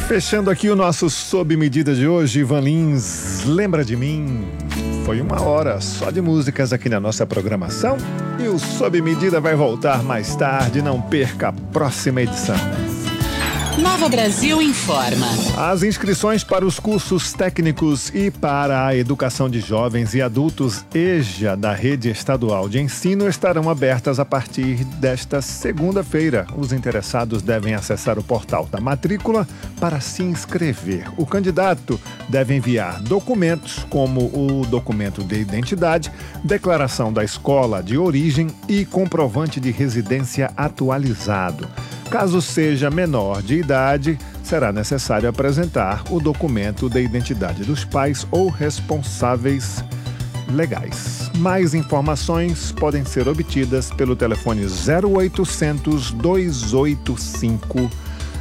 Fechando aqui o nosso Sob Medida de hoje, Ivan Lins, Lembra de Mim? Foi 1 hora só de músicas aqui na nossa programação e o Sob Medida vai voltar mais tarde, não perca a próxima edição. Nova Brasil informa. As inscrições para os cursos técnicos e para a educação de jovens e adultos EJA da Rede Estadual de Ensino estarão abertas a partir desta segunda-feira. Os interessados devem acessar o portal da matrícula para se inscrever. O candidato deve enviar documentos como o documento de identidade, declaração da escola de origem e comprovante de residência atualizado. Caso seja menor de idade, será necessário apresentar o documento de identidade dos pais ou responsáveis legais. Mais informações podem ser obtidas pelo telefone 0800 285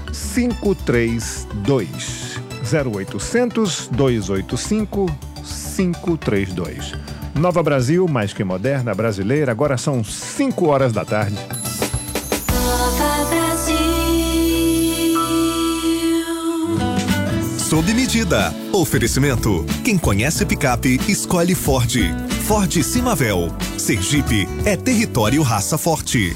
532. 0800 285 532. Nova Brasil, mais que moderna, brasileira, agora são 5 horas da tarde. Sob medida. Oferecimento. Quem conhece picape, escolhe Ford. Ford Simavel. Sergipe é território raça forte.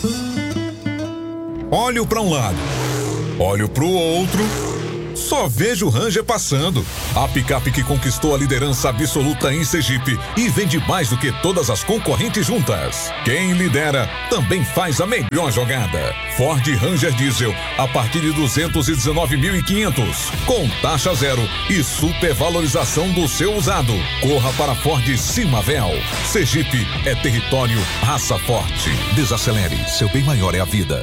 Olho para um lado, olho para o outro, só vejo o Ranger passando. A picape que conquistou a liderança absoluta em Sergipe e vende mais do que todas as concorrentes juntas. Quem lidera também faz a melhor jogada. Ford Ranger Diesel a partir de 219.500, com taxa zero e supervalorização do seu usado. Corra para Ford Simavel. Sergipe é território raça forte. Desacelere, seu bem maior é a vida.